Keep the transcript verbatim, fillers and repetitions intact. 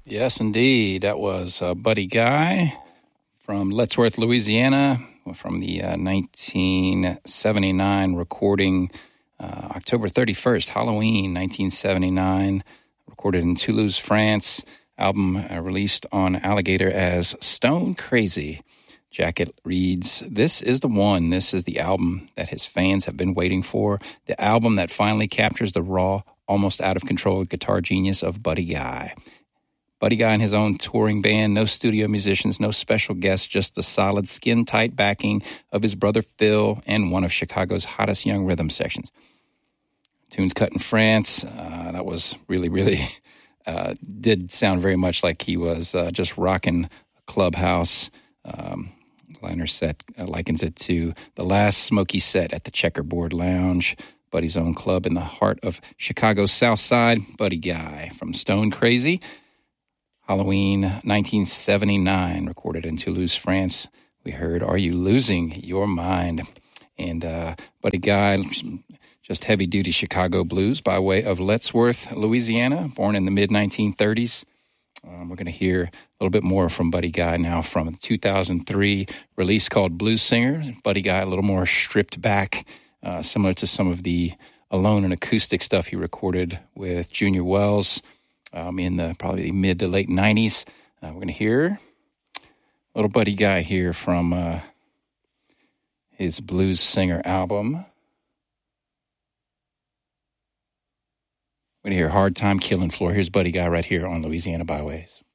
Yes, indeed. That was uh, Buddy Guy from Lettsworth, Louisiana, from the uh, nineteen seventy-nine recording, uh, October thirty-first, Halloween, nineteen seventy-nine, recorded in Toulouse, France. Album uh, released on Alligator as Stone Crazy. Jacket reads, "This is the one. This is the album that his fans have been waiting for. The album that finally captures the raw, almost out of control guitar genius of Buddy Guy." Buddy Guy and his own touring band, no studio musicians, no special guests, just the solid, skin-tight backing of his brother Phil and one of Chicago's hottest young rhythm sections. Tunes cut in France. Uh, that was really, really, uh, did sound very much like he was uh, just rocking a clubhouse. Um, Liner set uh, likens it to the last smoky set at the Checkerboard Lounge, Buddy's own club in the heart of Chicago's South Side. Buddy Guy from Stone Crazy. Halloween nineteen seventy-nine, recorded in Toulouse, France. We heard Are You Losing Your Mind? And uh, Buddy Guy, just heavy-duty Chicago blues by way of Lettsworth, Louisiana, born in the mid nineteen thirties. Um, we're going to hear a little bit more from Buddy Guy now from a two thousand three release called Blues Singer. Buddy Guy a little more stripped back, uh, similar to some of the alone and acoustic stuff he recorded with Junior Wells. Um, in the probably the mid to late nineties. Uh, we're going to hear a little Buddy Guy here from uh, his Blues Singer album. We're going to hear Hard Time Killing Floor. Here's Buddy Guy right here on Louisiana Byways.